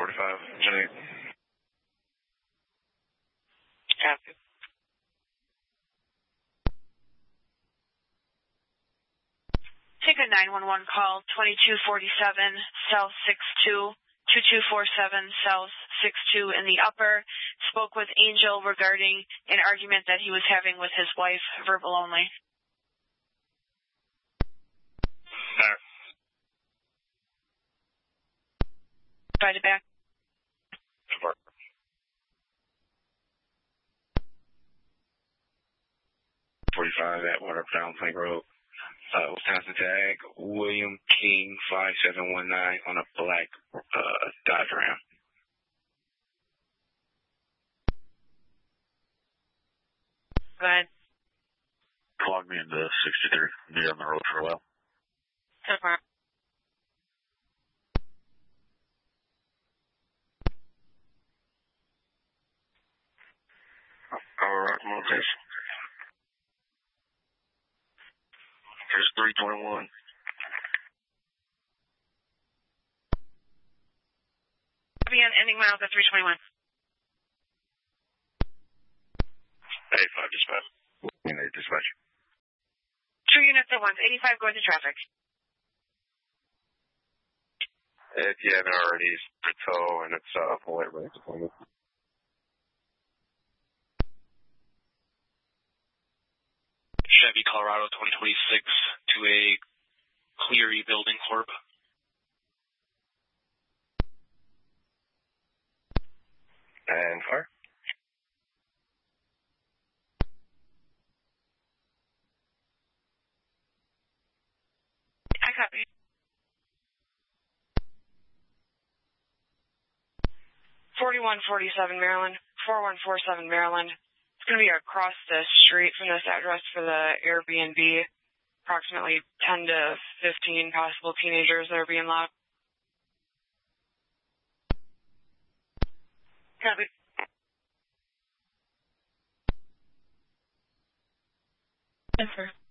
45. Jenny. Copy. Take a 911 call, 2247 South 62, 2247 South 62 in the upper. Spoke with Angel regarding an argument that he was having with his wife, verbal only. Try to back. 45 at Watertown Plank Road. Wisconsin tag, William King 5719 on a black Dodge Ram. Go ahead. Clogged me into 63. Be on the road for a while. Okay. All right, Montes. Here's 321. Be on ending miles at 321. 85 dispatch. Dispatch. 2 units at once, 85 going to traffic. If you haven't already, it's tow and it's full air brake deployment. Chevy Colorado 2026 to a Cleary Building Corp. And fire. I copy. $4147 Maryland, 4147 Maryland. It's going to be across the street from this address for the Airbnb. Approximately 10 to 15 possible teenagers that are being locked. Copy. Yes, sir.